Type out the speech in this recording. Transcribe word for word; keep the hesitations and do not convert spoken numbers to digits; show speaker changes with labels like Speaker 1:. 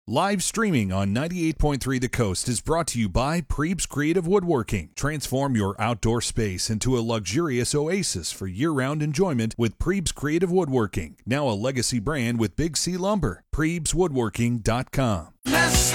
Speaker 1: Live streaming on ninety-eight point three The Coast is brought to you by Prebes Creative Woodworking. Transform your outdoor space into a luxurious oasis for year-round enjoyment with Prebes Creative Woodworking. Now a legacy brand with Big C Lumber. Prebes Woodworking dot com.
Speaker 2: Let's